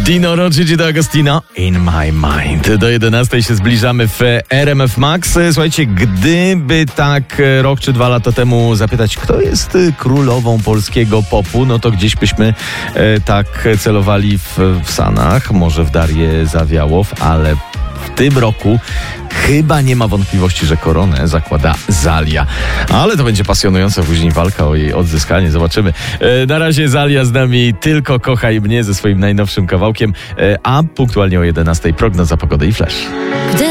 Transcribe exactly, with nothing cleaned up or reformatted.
Dino Rocci do Agostino, In My Mind. Do jedenastej się zbliżamy w R M F Max. Słuchajcie, gdyby tak rok czy dwa lata temu zapytać, kto jest królową polskiego popu, no to gdzieś byśmy e, tak celowali w, w Sanach, może w Darię Zawiałow, ale w tym roku chyba nie ma wątpliwości, że koronę zakłada Zalia. Ale to będzie pasjonująca później walka o jej odzyskanie. Zobaczymy. E, na razie Zalia z nami, Tylko kochaj mnie ze swoim najnowszym kawałkiem, e, a punktualnie o jedenastej prognoza pogody i flash. Gdy